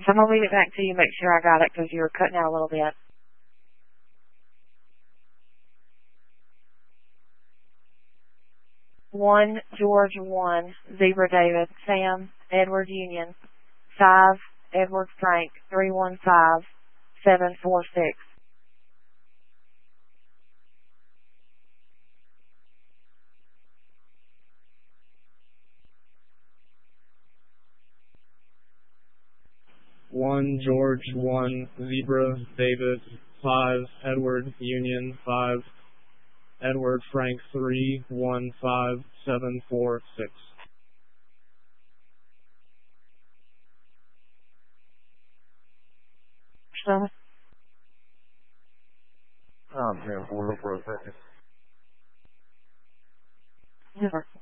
I'm going to read it back to you, make sure I got it, because you were cutting out a little bit. 1 George 1 Zebra David Sam Edward Union 5 Edward Frank 315 746. One George 1 Zebra David 5 Edward Union 5 Edward Frank 315 746. I'm here for a second. Never.